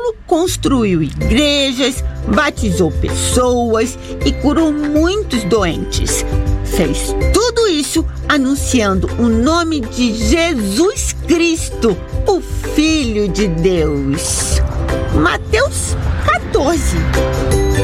Paulo construiu igrejas, batizou pessoas e curou muitos doentes. Fez tudo isso anunciando o nome de Jesus Cristo, o Filho de Deus. Mateus 14.